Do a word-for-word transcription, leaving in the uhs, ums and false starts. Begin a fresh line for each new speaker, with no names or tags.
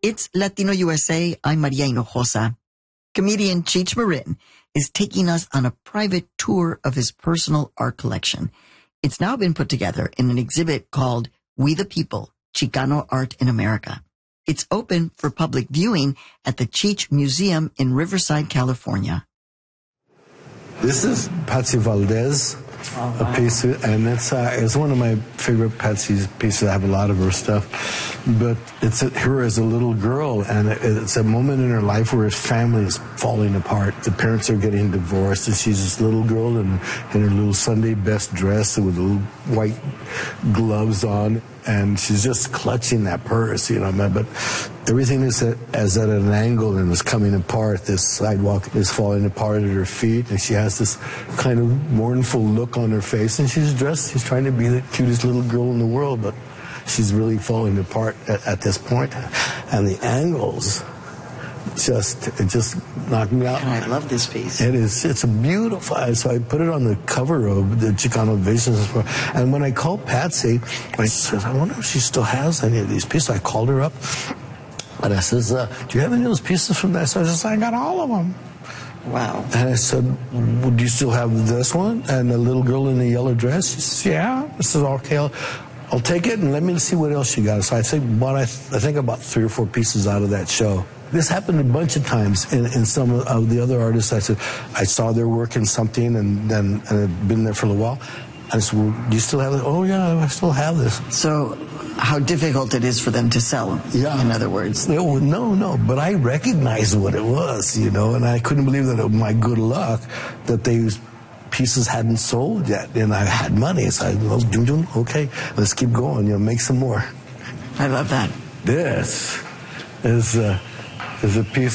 It's Latino U S A. I'm Maria Hinojosa. Comedian Cheech Marin is taking us on a private tour of his personal art collection. It's now been put together in an exhibit called We the People, Chicano Art in America. It's open for public viewing at the Cheech Museum in Riverside, California.
This is Patsy Valdez, oh, wow. a piece, and it's uh, it's one of my favorite Patsy's pieces. I have a lot of her stuff, but it's a, her as a little girl, and it, it's a moment in her life where her family is falling apart. The parents are getting divorced, and she's this little girl in, in her little Sunday best dress with little white gloves on, and she's just clutching that purse, you know. But everything is at, is at an angle and is coming apart. This sidewalk is falling apart at her feet, and she has this kind of mournful look on her face, and she's dressed, she's trying to be the cutest little girl in the world, but she's really falling apart at, at this point. And the angles just, it just knocked me out.
God, I love this piece.
It is, it's a beautiful, so I put it on the cover of the Chicano Visions. And when I called Patsy, I said, I wonder if she still has any of these pieces. I called her up, and I says, uh, do you have any of those pieces from that? So I said, I got all of them.
Wow.
And I said, well, do you still have this one? And the little girl in the yellow dress? She says, yeah. I said, okay, I'll, I'll take it and let me see what else you got. So I think, bought, I, th I think about three or four pieces out of that show. This happened a bunch of times in, in some of the other artists. I said, I saw their work in something, and then and I'd been there for a little while. I said, well, do you still have it? Oh, yeah, I still have this.
So how difficult it is for them to sell, yeah. in other words.
No, no, no, but I recognized what it was, you know, and I couldn't believe that it was my good luck that these pieces hadn't sold yet, and I had money. So I was doing, okay, let's keep going, you know, make some more.
I love that.
This is, uh, is a piece